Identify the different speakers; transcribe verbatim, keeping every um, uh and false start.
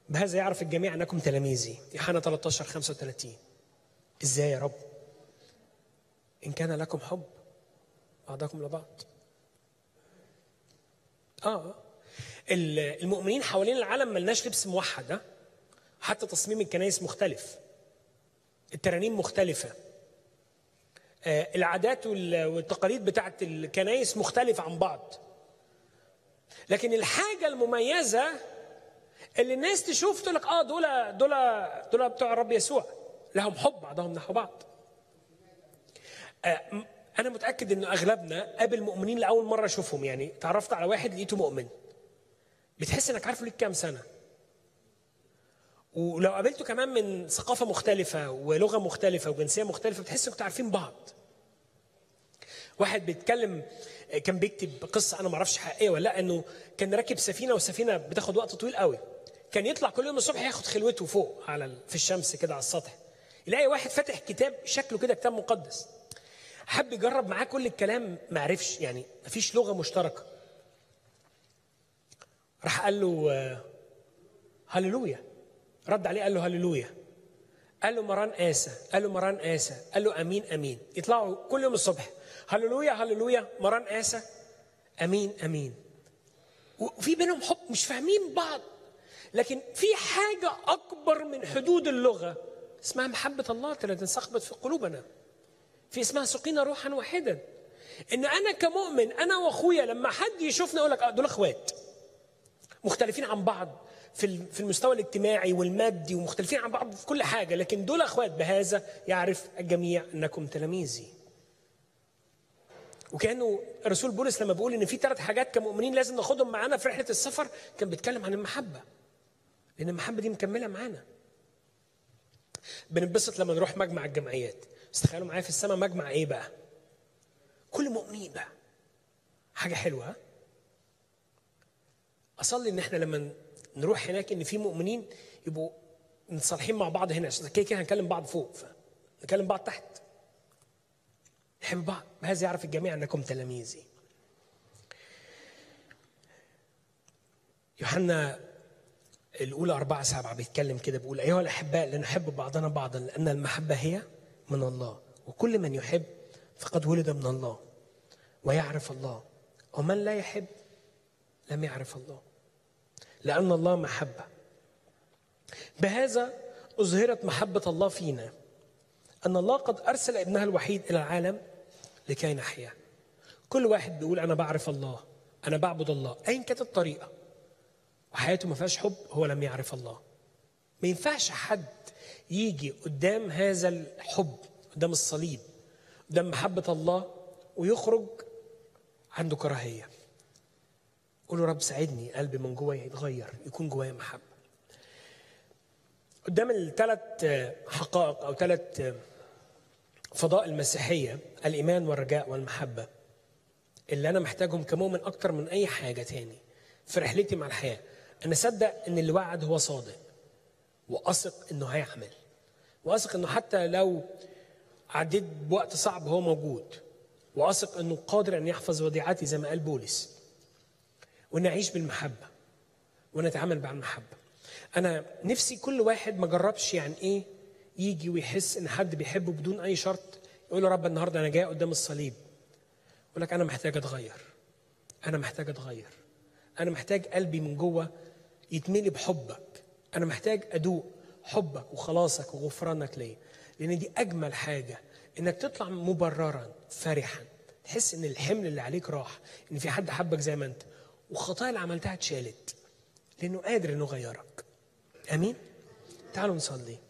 Speaker 1: بهذا يعرف الجميع انكم تلاميذي. يوحنا ثلاثة عشر خمسة وثلاثين. ازاي يا رب؟ ان كان لكم حب بعضكم لبعض. اه المؤمنين حوالين العالم ملناش لبس موحد، ها؟ حتى تصميم الكنائس مختلف، الترانيم مختلفة، آه العادات والتقاليد بتاعت الكنائس مختلفة عن بعض. لكن الحاجة المميزة اللي الناس تشوف تقول لك اه دول دول دول بتوع الرب يسوع، لهم حب بعضهم نحو بعض. آه انا متاكد ان اغلبنا قابل مؤمنين لاول مره اشوفهم. يعني تعرفت على واحد لقيته مؤمن، بتحس انك عارفه ليك كام سنه، ولو قابلته كمان من ثقافه مختلفه ولغه مختلفه وجنسيه مختلفه بتحس انكم عارفين بعض. واحد بيتكلم كان بيكتب قصه انا ما اعرفش حقيقيه ولا لا، انه كان راكب سفينه والسفينه بتاخد وقت طويل قوي، كان يطلع كل يوم الصبح ياخد خلوته فوق على في الشمس كده على السطح، يلاقي واحد فاتح كتاب شكله كده كتاب مقدس، حب يجرب معاه كل الكلام ما عرفش، يعني ما فيش لغه مشتركه. راح قال له هللويا، رد عليه قال له هللويا، قال له مران آسى، قال له مران آسى، قال له امين امين. يطلعوا كل يوم الصبح هللويا هللويا مران آسى امين امين. وفي بينهم حب، مش فاهمين بعض، لكن في حاجه اكبر من حدود اللغه اسمها محبه الله التي انسكبت في قلوبنا، في اسمها سقينا روحا واحدا. ان انا كمؤمن انا واخويا لما حد يشوفنا يقول لك اه دول اخوات مختلفين عن بعض في في المستوى الاجتماعي والمادي، ومختلفين عن بعض في كل حاجه، لكن دول اخوات. بهذا يعرف الجميع انكم تلاميذي. وكانه الرسول بولس لما بيقول ان في ثلاث حاجات كمؤمنين لازم ناخدهم معانا في رحله السفر، كان بيتكلم عن المحبه، لان المحبه دي مكمله معانا. بننبسط لما نروح مجمع الجمعيات، بس تخيلوا معايا في السماء مجمع ايه بقى؟ كل مؤمنين بقى، حاجه حلوه. اصلي ان احنا لما نروح هناك ان في مؤمنين يبقوا متصالحين مع بعض هنا، عشان كده كده هنكلم بعض فوق، نكلم بعض تحت، نحب بعض. بهذا يعرف الجميع انكم تلاميذي. يوحنا الاولى أربعة سبعة بيتكلم كده، بيقول ايها الاحباء لنحب بعضنا بعضا لان المحبه هي من الله، وكل من يحب فقد ولد من الله ويعرف الله، ومن لا يحب لم يعرف الله لأن الله محبة. بهذا أظهرت محبة الله فينا، أن الله قد أرسل ابنه الوحيد إلى العالم لكي نحيا. كل واحد بيقول أنا بعرف الله، أنا بعبد الله، أين كانت الطريقة وحياته ما فيهاش حب، هو لم يعرف الله. ما ينفعش حد يجي قدام هذا الحب، قدام الصليب، قدام محبة الله، ويخرج عنده كراهية. قولوا رب ساعدني قلبي من جوايا يتغير، يكون جوايا محبة. قدام الثلاث حقائق أو ثلاث فضائل المسيحية، الإيمان والرجاء والمحبة، اللي أنا محتاجهم كمؤمن أكتر من أي حاجة تاني في رحلتي مع الحياة. أنا أصدق إن اللي وعد هو صادق، وأثق إنه هيعمل، وأثق إنه حتى لو عديت بوقت صعب هو موجود، وأثق إنه قادر أن يحفظ وديعتي زي ما قال بولس، ونعيش بالمحبة ونتعامل بالمحبة. أنا نفسي كل واحد ما جربش يعني إيه يجي ويحس إن حد بيحبه بدون أي شرط، يقول له رب النهاردة أنا جاي قدام الصليب، يقول لك أنا محتاج أتغير، أنا محتاج أتغير، أنا محتاج قلبي من جوه يتملي بحبك، أنا محتاج أدوق حبك وخلاصك وغفرانك ليا. لأن دي أجمل حاجة، إنك تطلع مبررا فرحا، تحس إن الحمل اللي عليك راح، إن في حد حبك زي ما أنت، وخطايا اللي عملتها اتشالت، لأنه قادر إنه يغيرك. أمين؟ تعالوا نصلي.